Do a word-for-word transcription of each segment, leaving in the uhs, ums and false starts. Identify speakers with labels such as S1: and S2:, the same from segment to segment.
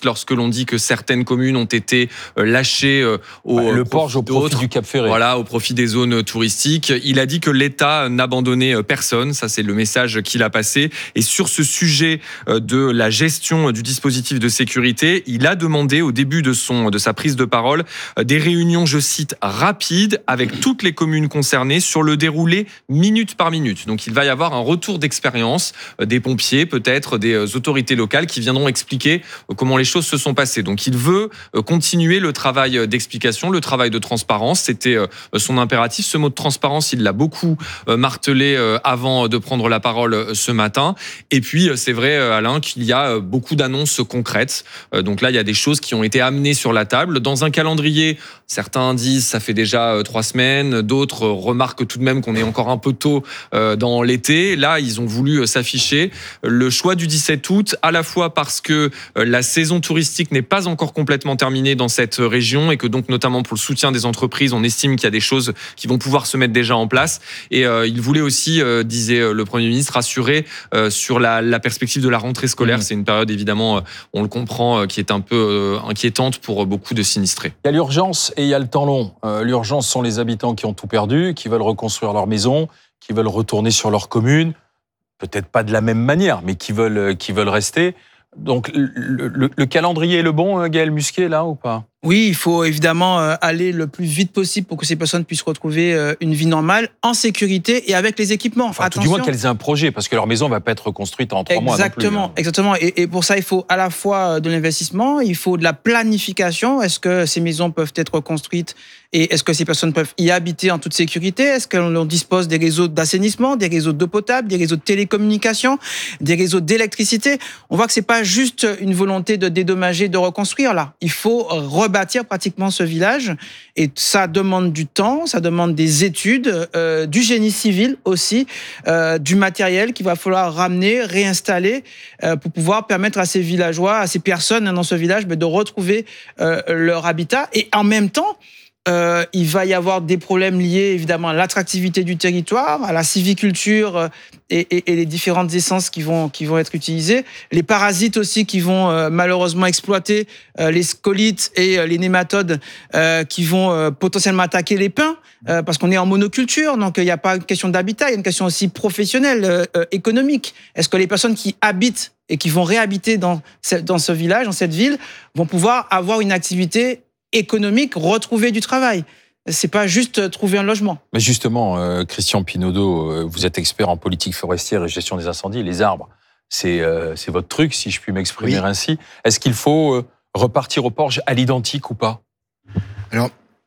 S1: juste lorsque l'on dit que certaines communes ont été lâchées au
S2: bah, le Porge au profit du Cap Ferré.
S1: Voilà, au profit des zones touristiques. Il a dit que l'État n'abandonnait personne. Ça, c'est le message qu'il a passé. Et sur ce sujet de la gestion du dispositif de sécurité, il a demandé au début de son de sa prise de parole des réunions, je cite, rapides avec toutes les communes concernées sur le déroulé minute par minute. Donc, il va y avoir un retour d'expérience des pompiers, peut-être des autorités locales qui viendront expliquer comment les choses se sont passées. Donc, il veut continuer le travail d'explication, le travail de transparence. C'était son impératif. Ce mot de transparence, il l'a beaucoup martelé avant de prendre la parole ce matin. Et puis, c'est vrai, Alain, qu'il y a beaucoup d'annonces concrètes. Donc là, il y a des choses qui ont été amenées sur la table. Dans un calendrier, certains disent ça fait déjà trois semaines. D'autres remarquent tout de même qu'on est encore un peu tôt dans l'été. Là, ils ont voulu s'afficher. Le choix du dix-sept août, à la fois parce que la saison touristique n'est pas encore complètement terminée dans cette région et que donc, notamment pour le soutien des entreprises, on estime qu'il y a des choses qui vont pouvoir se mettre déjà en place. Et euh, il voulait aussi, euh, disait le Premier ministre, rassurer euh, sur la, la perspective de la rentrée scolaire. Mmh. C'est une période, évidemment, euh, on le comprend, euh, qui est un peu euh, inquiétante pour beaucoup de sinistrés.
S2: Il y a l'urgence et il y a le temps long. Euh, l'urgence sont les habitants qui ont tout perdu, qui veulent reconstruire leur maison, qui veulent retourner sur leur commune, peut-être pas de la même manière, mais qui veulent, qui veulent rester. Donc, le, le, le calendrier est le bon, Gaël Musquet, là, ou pas ?
S3: Oui, il faut évidemment aller le plus vite possible pour que ces personnes puissent retrouver une vie normale, en sécurité et avec les équipements.
S2: Enfin, tout du moins qu'elles aient un projet, parce que leur maison ne va pas être reconstruite en trois mois non plus.
S3: Exactement, exactement. Et, et pour ça, il faut à la fois de l'investissement, il faut de la planification. Est-ce que ces maisons peuvent être reconstruites et est-ce que ces personnes peuvent y habiter en toute sécurité ? Est-ce qu'on dispose des réseaux d'assainissement, des réseaux d'eau potable, des réseaux de télécommunications, des réseaux d'électricité ? On voit que c'est pas juste une volonté de dédommager, de reconstruire là. Il faut rebâtir pratiquement ce village et ça demande du temps, ça demande des études, euh, du génie civil aussi, euh, du matériel qu'il va falloir ramener, réinstaller euh, pour pouvoir permettre à ces villageois, à ces personnes dans ce village de retrouver euh, leur habitat et en même temps Euh, il va y avoir des problèmes liés évidemment à l'attractivité du territoire, à la sylviculture et, et, et les différentes essences qui vont, qui vont être utilisées. Les parasites aussi qui vont euh, malheureusement exploiter euh, les scolites et euh, les nématodes euh, qui vont euh, potentiellement attaquer les pins euh, parce qu'on est en monoculture, donc il n'y a pas une question d'habitat, il y a une question aussi professionnelle, euh, euh, économique. Est-ce que les personnes qui habitent et qui vont réhabiter dans ce, dans ce village, dans cette ville, vont pouvoir avoir une activité économique, retrouver du travail. C'est pas juste trouver un logement.
S2: Mais justement, euh, Christian Pinaudot, euh, vous êtes expert en politique forestière et gestion des incendies. Les arbres, c'est, euh, c'est votre truc, si je puis m'exprimer oui. ainsi. Est-ce qu'il faut euh, repartir au Porge à l'identique ou pas ?
S4: Alors,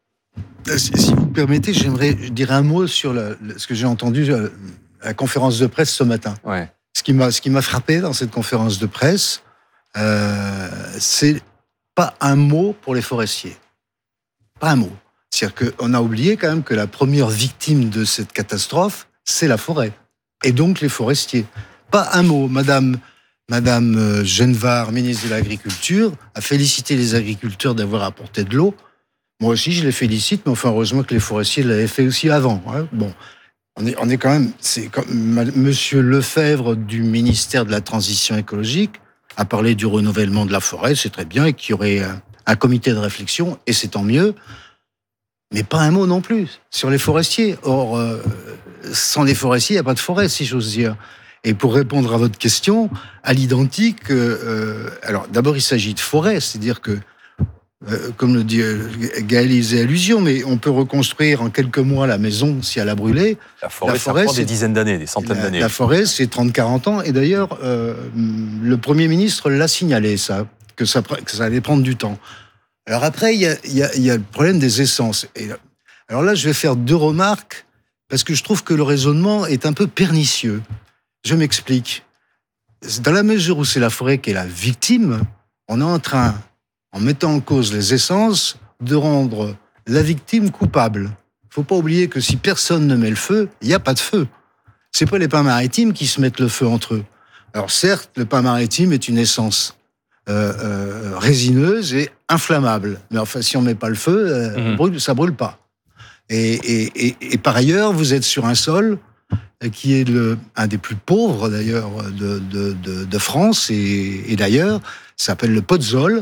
S4: si vous permettez, j'aimerais dire un mot sur le, le, ce que j'ai entendu à la conférence de presse ce matin.
S2: Ouais.
S4: Ce qui m'a, ce qui m'a frappé dans cette conférence de presse, euh, c'est pas un mot pour les forestiers. Pas un mot. C'est-à-dire qu'on a oublié quand même que la première victime de cette catastrophe, c'est la forêt. Et donc les forestiers. Pas un mot. Madame, Madame Genevard, ministre de l'Agriculture, a félicité les agriculteurs d'avoir apporté de l'eau. Moi aussi, je les félicite, mais enfin, heureusement que les forestiers l'avaient fait aussi avant. Hein. Bon. On est, on est quand même... C'est comme Monsieur Lefebvre du ministère de la Transition écologique a parlé du renouvellement de la forêt, c'est très bien, et qu'il y aurait un, un comité de réflexion, et c'est tant mieux, mais pas un mot non plus sur les forestiers. Or, euh, sans les forestiers, il n'y a pas de forêt, si j'ose dire. Et pour répondre à votre question, à l'identique, euh, alors d'abord il s'agit de forêt, c'est-à-dire que, euh, comme le dit Gaël, il faisait allusion, mais on peut reconstruire en quelques mois la maison si elle a brûlé.
S2: La forêt, la forêt ça prend des dizaines d'années, des centaines
S4: la,
S2: d'années.
S4: La forêt, c'est trente à quarante ans. Et d'ailleurs, euh, le Premier ministre l'a signalé, ça, que ça, que ça allait prendre du temps. Alors après, il y a, il y a, il y a le problème des essences. Et là, alors là, je vais faire deux remarques, parce que je trouve que le raisonnement est un peu pernicieux. Je m'explique. Dans la mesure où c'est la forêt qui est la victime, on est en train, en mettant en cause les essences, de rendre la victime coupable. Il ne faut pas oublier que si personne ne met le feu, il n'y a pas de feu. Ce n'est pas les pins maritimes qui se mettent le feu entre eux. Alors certes, le pin maritime est une essence euh, euh, résineuse et inflammable. Mais enfin, si on ne met pas le feu, euh, mmh. brûle, ça ne brûle pas. Et, et, et, et par ailleurs, vous êtes sur un sol qui est le, un des plus pauvres d'ailleurs de, de, de, de France et, et d'ailleurs, ça s'appelle le Podzol.